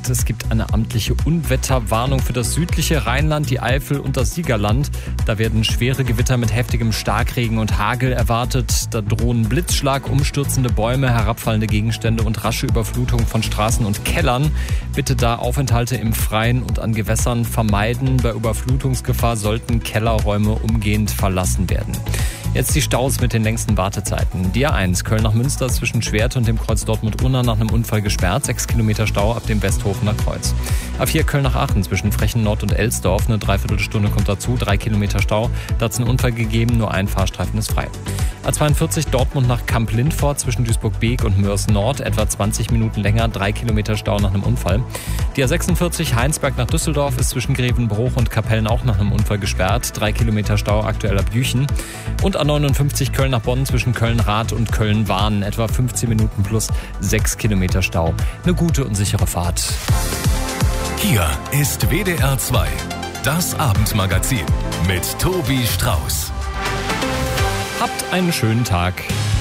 ist, es gibt eine amtliche Unwetterwarnung für das südliche Rheinland, die Eifel und das Siegerland. Da werden schwere Gewitter mit heftigem Starkregen und Hagel erwartet. Da drohen Blitzschlag, umstürzende Bäume, herabfallende Gegenstände und rasche Überflutung von Straßen und Kellern. Bitte da Aufenthalte im Freien und an Gewässern vermeiden. Bei Überflutungsgefahr sollten Kellerräume umgehend verlassen werden. Jetzt die Staus mit den längsten Wartezeiten. Die A1 Köln nach Münster zwischen Schwerte und dem Kreuz Dortmund-Unna nach einem Unfall gesperrt. 6 Kilometer Stau ab dem Westhofener Kreuz. A4 Köln nach Aachen zwischen Frechen Nord und Elsdorf. Eine Dreiviertelstunde kommt dazu. 3 Kilometer Stau. Da hat es einen Unfall gegeben. Nur ein Fahrstreifen ist frei. A42 Dortmund nach Kamp-Lindfort zwischen Duisburg-Beek und Mörs Nord. Etwa 20 Minuten länger. 3 Kilometer Stau nach einem Unfall. Die A46 Heinsberg nach Düsseldorf ist zwischen Grevenbruch und Kapellen auch nach einem Unfall gesperrt. 3 Kilometer Stau aktuell ab Jüchen. Und A59 Köln nach Bonn zwischen Köln-Rath und Köln-Wahn. Etwa 15 Minuten plus 6 Kilometer Stau. Eine gute und sichere Fahrt. Hier ist WDR 2, das Abendmagazin mit Tobi Strauß. Habt einen schönen Tag.